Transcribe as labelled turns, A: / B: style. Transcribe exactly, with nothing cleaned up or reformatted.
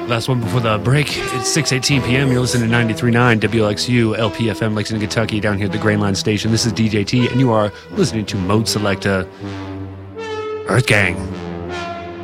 A: Last one before the break. It's six eighteen p.m. You're listening to ninety-three point nine W L X U L P F M, Lexington, Kentucky, down here at the Grain Line Station. This is D J T, and you are listening to Mode Selecta Earth Gang.